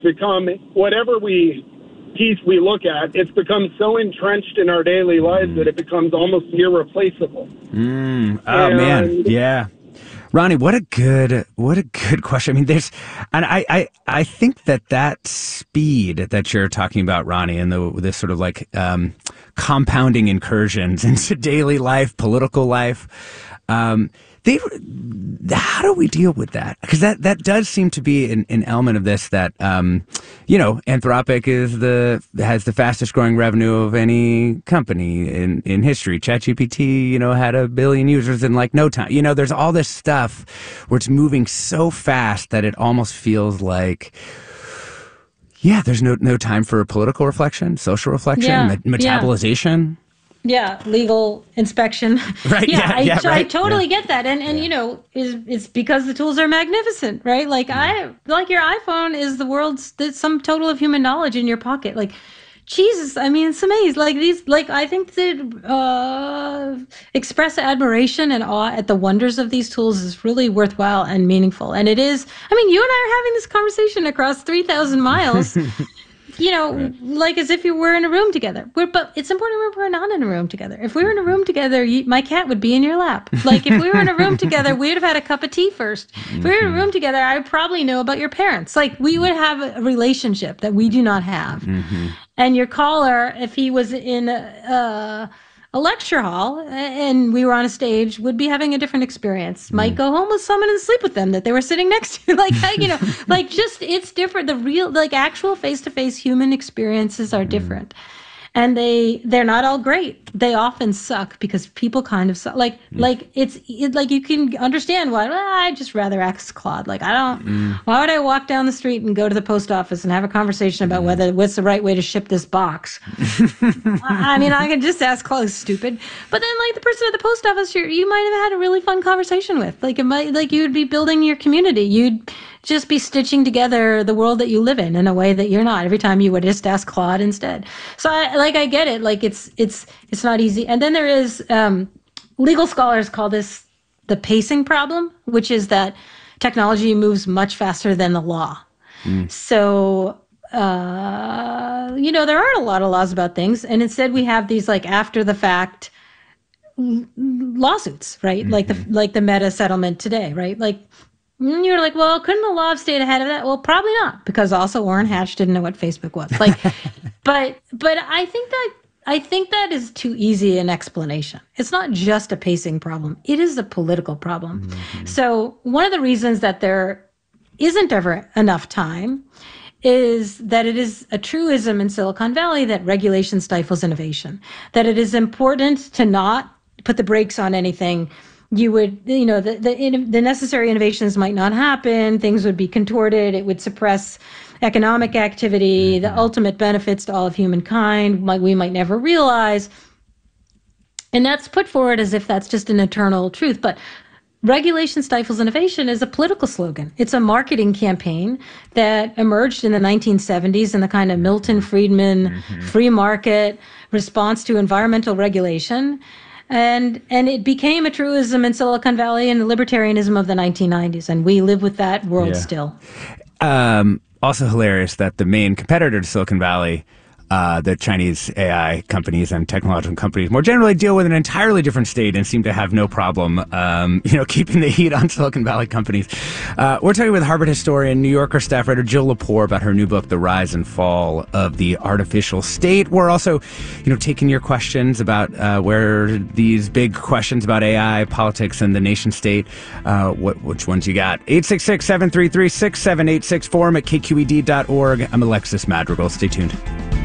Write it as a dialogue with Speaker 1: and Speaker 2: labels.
Speaker 1: become whatever piece we look at, it's become so entrenched in our daily lives that it becomes almost irreplaceable.
Speaker 2: Man, yeah. Ronnie, what a good question. I mean, I think that speed that you're talking about, Ronnie, and this sort of like compounding incursions into daily life, political life, how do we deal with that? Because that does seem to be an element of this that, Anthropic has the fastest growing revenue of any company in history. ChatGPT, had 1 billion users in like no time. There's all this stuff where it's moving so fast that it almost feels like, there's no time for political reflection, social reflection, metabolization.
Speaker 3: Yeah, legal inspection.
Speaker 2: Right.
Speaker 3: I totally get that, and it's because the tools are magnificent, right? Like your iPhone is the world's sum total of human knowledge in your pocket. Like, Jesus, I mean, it's amazing. I think that express admiration and awe at the wonders of these tools is really worthwhile and meaningful. And it is. I mean, you and I are having this conversation across 3,000 miles. Right. Like as if you were in a room together. But it's important to remember we're not in a room together. If we were in a room together, my cat would be in your lap. Like if we were in a room together, we would have had a cup of tea first. If we were in a room together, I would probably know about your parents. Like we would have a relationship that we do not have. And your caller, if he was in a lecture hall and we were on a stage, would be having a different experience. Might go home with someone and sleep with them that they were sitting next to. It's different. The real, actual face-to-face human experiences are different. And they're not all great. They often suck because people kind of suck. You can understand why. I'd just rather ask Claude. Why would I walk down the street and go to the post office and have a conversation about what's the right way to ship this box? I mean, I can just ask Claude. Stupid. But then, the person at the post office, you might have had a really fun conversation with. You would be building your community. You'd just be stitching together the world that you live in a way that you're not. Every time you would just ask Claude instead. So I get it. It's not easy. And then there is legal scholars call this the pacing problem, which is that technology moves much faster than the law. So there aren't a lot of laws about things, and instead we have these after the fact lawsuits, right? Like the Meta settlement today, right? You're like, well, couldn't the law have stayed ahead of that? Well, probably not, because also Orrin Hatch didn't know what Facebook was. But I think that is too easy an explanation. It's not just a pacing problem. It is a political problem. So one of the reasons that there isn't ever enough time is that it is a truism in Silicon Valley that regulation stifles innovation, that it is important to not put the brakes on anything. You would, the necessary innovations might not happen. Things would be contorted. It would suppress economic activity. The ultimate benefits to all of humankind we might never realize. And that's put forward as if that's just an eternal truth. But regulation stifles innovation is a political slogan. It's a marketing campaign that emerged in the 1970s in the kind of Milton Friedman free market response to environmental regulation. And it became a truism in Silicon Valley and the libertarianism of the 1990s. And we live with that world still.
Speaker 2: Also hilarious that the main competitor to Silicon Valley, the Chinese AI companies and technological companies more generally deal with an entirely different state and seem to have no problem, keeping the heat on Silicon Valley companies. We're talking with Harvard historian, New Yorker staff writer Jill Lepore about her new book, The Rise and Fall of the Artificial State. We're also, taking your questions about where these big questions about AI, politics, and the nation state, which ones you got. 866-733-6786, forum at kqed.org. I'm Alexis Madrigal. Stay tuned.